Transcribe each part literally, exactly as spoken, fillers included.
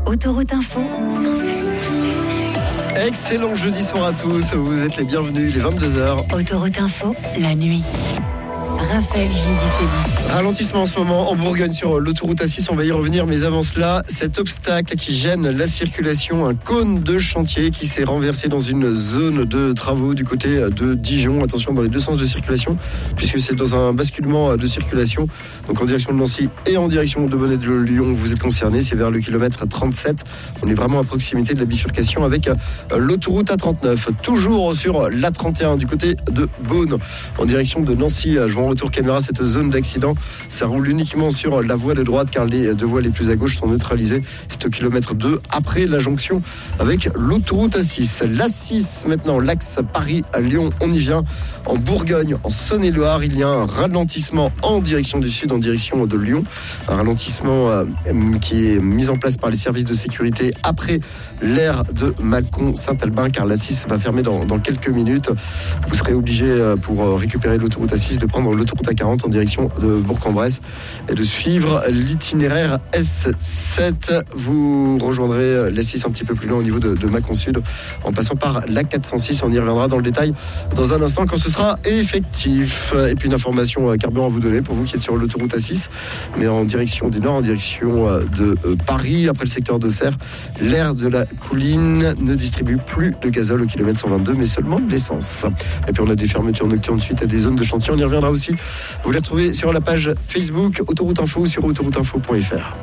Autoroute Info. Excellent jeudi soir à tous, vous êtes les bienvenus, il est vingt-deux heures. Autoroute Info, la nuit. Raphaël Giudicelli. Ralentissement en ce moment en Bourgogne sur l'autoroute A six, on va y revenir, mais avant cela, cet obstacle qui gêne la circulation, un cône de chantier qui s'est renversé dans une zone de travaux du côté de Dijon. Attention dans les deux sens de circulation, puisque c'est dans un basculement de circulation, donc en direction de Nancy et en direction de Bonnet de Lyon, vous êtes concernés, c'est vers le kilomètre trente-sept. On est vraiment à proximité de la bifurcation avec l'autoroute A trente-neuf, toujours sur l'A trente et un du côté de Beaune, en direction de Nancy. Je vois en retour caméra cette zone d'accident, ça roule uniquement sur la voie de droite car les deux voies les plus à gauche sont neutralisées. C'est au kilomètre deux après la jonction avec l'autoroute A six. L'A six maintenant, l'axe Paris à Lyon, on y vient. En Bourgogne, en Saône-et-Loire, il y a un ralentissement en direction du sud, en direction de Lyon. Un ralentissement euh, qui est mis en place par les services de sécurité après l'aire de Mâcon-Saint-Albin, car l'A six va fermer dans, dans quelques minutes. Vous serez obligé, euh, pour récupérer l'autoroute A six, de prendre l'autoroute A quarante en direction de Bourg-en-Bresse et de suivre l'itinéraire S sept. Vous rejoindrez l'A six un petit peu plus loin au niveau de, de Mâcon Sud, en passant par l'A quatre cent six. On y reviendra dans le détail dans un instant quand ce sera effectif. Et puis une information carburant à vous donner pour vous qui êtes sur l'autoroute A six, mais en direction du nord, en direction de Paris, après le secteur d'Auxerre, l'aire de la Couline ne distribue plus de gazole au kilomètre cent vingt-deux, mais seulement de l'essence. Et puis on a des fermetures nocturnes suite à des zones de chantier. On y reviendra aussi. Vous les retrouvez sur la page Facebook Autoroute Info ou sur autoroute info point f r.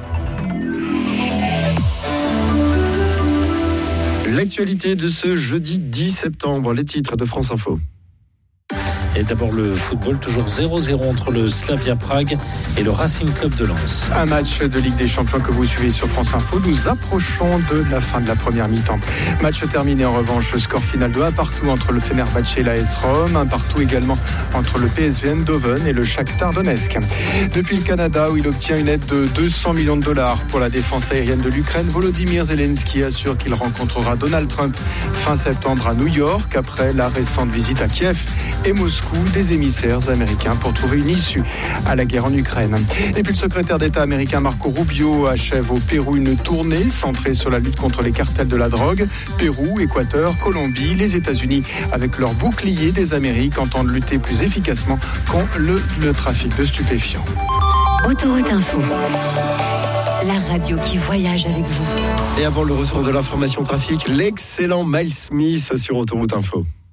L'actualité de ce jeudi dix septembre, les titres de France Info. Et d'abord le football, toujours zéro zéro entre le Slavia Prague et le Racing Club de Lens. Un match de Ligue des Champions que vous suivez sur France Info. Nous approchons de la fin de la première mi-temps. Match terminé en revanche, score final de un partout entre le Fenerbahçe et l'A S Rome, un partout également entre le P S V Eindhoven et le Shakhtar Donetsk. Depuis le Canada, où il obtient une aide de deux cents millions de dollars pour la défense aérienne de l'Ukraine, Volodymyr Zelensky assure qu'il rencontrera Donald Trump fin septembre à New York, après la récente visite à Kiev et Moscou des émissaires américains pour trouver une issue à la guerre en Ukraine. Et puis le secrétaire d'État américain Marco Rubio achève au Pérou une tournée centrée sur la lutte contre les cartels de la drogue. Pérou, Équateur, Colombie, les États-Unis, avec leur bouclier des Amériques, entendent lutter plus efficacement contre le, le trafic de stupéfiants. Autoroute Info, la radio qui voyage avec vous. Et avant le retour de l'information trafic, l'excellent Miles Smith sur Autoroute Info.